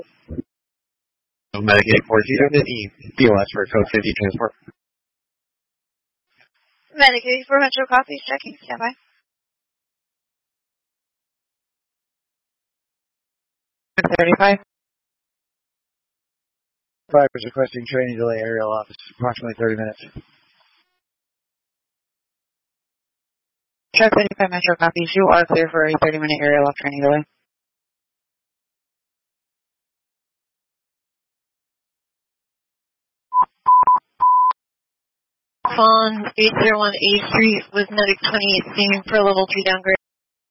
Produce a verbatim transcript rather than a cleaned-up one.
Medicaid four zero to E, B O S for code fifty transport. Medicaid for Metro copies, checking, standby. thirty-five. Five is requesting training delay aerial office, approximately thirty minutes. Truck thirty-five Metro copies, you are clear for a thirty minute aerial off training delay. On eight oh one A Street with Medic twenty-eight seen for level two downgrade.